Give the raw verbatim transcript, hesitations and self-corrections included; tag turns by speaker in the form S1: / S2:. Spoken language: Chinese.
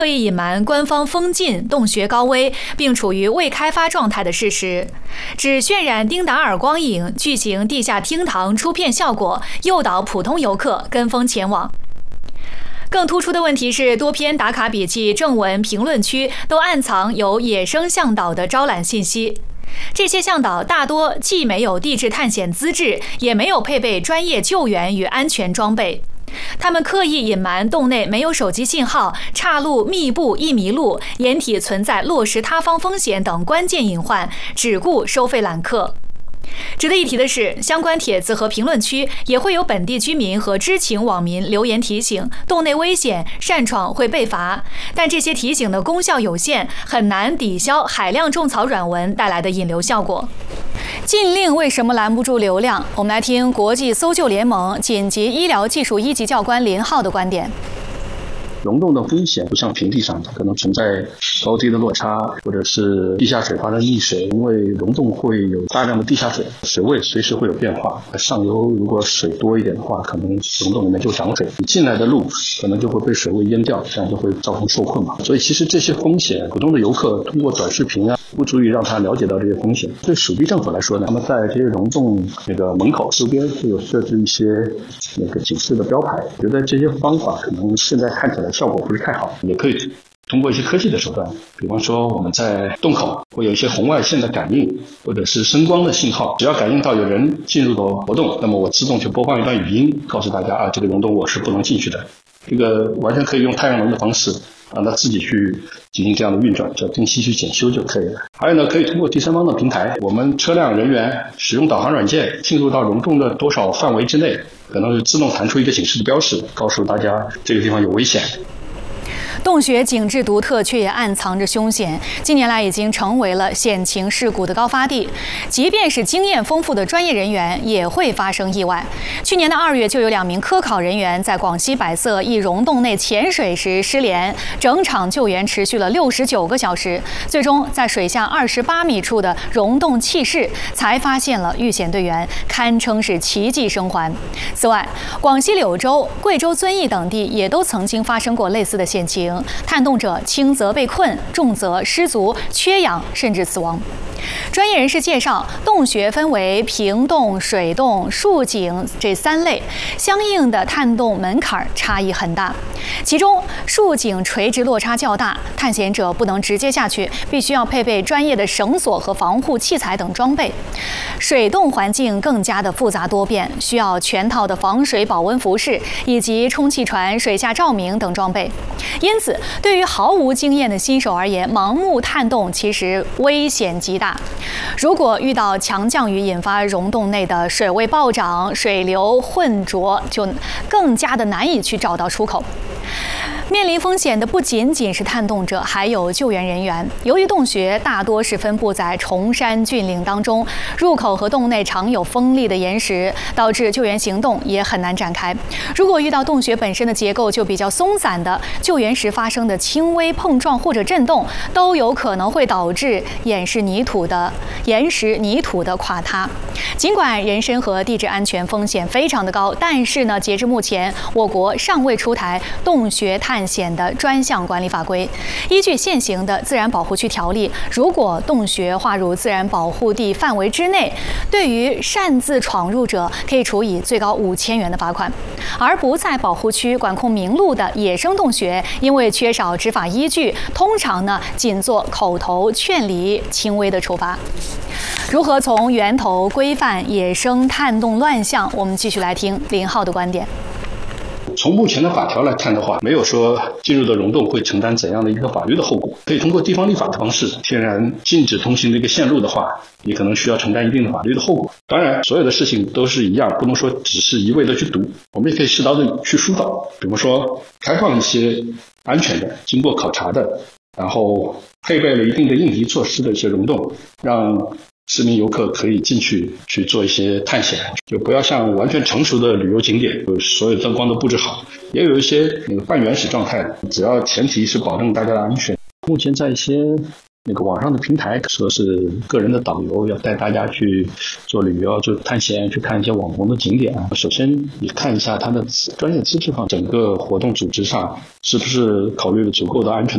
S1: 刻意隐瞒官方封禁、洞穴高危，并处于未开发状态的事实，只渲染丁达尔光影、巨型地下厅堂出片效果，诱导普通游客跟风前往。更突出的问题是，多篇打卡笔记、正文、评论区都暗藏有野生向导的招揽信息。这些向导大多既没有地质探险资质，也没有配备专业救援与安全装备。他们刻意隐瞒洞内没有手机信号、岔路密布易迷路、掩体存在落石塌方风险等关键隐患，只顾收费揽客。值得一提的是，相关帖子和评论区也会有本地居民和知情网民留言提醒洞内危险，擅闯会被罚。但这些提醒的功效有限，很难抵消海量种草软文带来的引流效果。禁令为什么拦不住流量？我们来听国际搜救联盟紧急医疗技术一级教官林浩的观点。
S2: 溶洞的风险不像平地上可能存在高低的落差，或者是地下水发生溺水，因为溶洞会有大量的地下水，水位随时会有变化。上游如果水多一点的话，可能溶洞里面就涨水，你进来的路可能就会被水位淹掉，这样就会造成受困嘛。所以其实这些风险，普通的游客通过短视频啊，不足以让他了解到这些风险。对属地政府来说呢，他们在这些溶洞那个门口周边会有设置一些那个警示的标牌。觉得这些方法可能现在看起来效果不是太好，也可以通过一些科技的手段，比方说我们在洞口会有一些红外线的感应，或者是声光的信号，只要感应到有人进入了活动，那么我自动去播放一段语音，告诉大家啊，这个溶洞我是不能进去的。这个完全可以用太阳能的方式让它自己去进行这样的运转，只要定期去检修就可以了。还有呢，可以通过第三方的平台，我们车辆人员使用导航软件进入到溶洞的多少范围之内，可能是自动弹出一个警示的标识，告诉大家这个地方有危险。
S1: 洞穴景致独特，却也暗藏着凶险。近年来已经成为了险情事故的高发地，即便是经验丰富的专业人员，也会发生意外。去年的二月，就有两名科考人员在广西百色一溶洞内潜水时失联，整场救援持续了六十九个小时，最终在水下二十八米处的溶洞气室才发现了遇险队员，堪称是奇迹生还。此外，广西柳州、贵州遵义等地也都曾经发生过类似的险情。探洞者轻则被困，重则失足、缺氧，甚至死亡。专业人士介绍，洞穴分为平洞、水洞、竖井这三类，相应的探洞门槛差异很大。其中，竖井垂直落差较大，探险者不能直接下去，必须要配备专业的绳索和防护器材等装备。水洞环境更加的复杂多变，需要全套的防水保温服饰以及充气船、水下照明等装备。因此，对于毫无经验的新手而言，盲目探洞其实危险极大。如果遇到强降雨引发溶洞内的水位暴涨、水流浑浊，就更加的难以去找到出口。面临风险的不仅仅是探洞者，还有救援人员。由于洞穴大多是分布在崇山峻岭当中，入口和洞内常有锋利的岩石，导致救援行动也很难展开。如果遇到洞穴本身的结构就比较松散的，救援时发生的轻微碰撞或者震动，都有可能会导致岩石泥土的岩石泥土的垮塌。尽管人身和地质安全风险非常的高，但是呢，截至目前，我国尚未出台洞穴探险的专项管理法规。依据现行的自然保护区条例，如果洞穴划入自然保护地范围之内，对于擅自闯入者可以处以最高五千元的罚款。而不在保护区管控名录的野生洞穴，因为缺少执法依据，通常呢仅做口头劝离，轻微的处罚。如何从源头规范野生探洞乱象？我们继续来听林浩的观点。
S2: 从目前的法条来看的话，没有说进入的溶洞会承担怎样的一个法律的后果。可以通过地方立法的方式，天然禁止通行的一个线路的话，也可能需要承担一定的法律的后果。当然，所有的事情都是一样，不能说只是一味的去堵，我们也可以适当的去疏导，比如说开放一些安全的、经过考察的，然后配备了一定的应急措施的一些溶洞，让市民游客可以进去去做一些探险，就不要像完全成熟的旅游景点，所有灯光都布置好，也有一些那个半原始状态的，只要前提是保证大家的安全。目前在一些那个网上的平台说是个人的导游要带大家去做旅游、做探险、去看一些网红的景点啊。首先你看一下他的专业资质上，整个活动组织上是不是考虑了足够的安全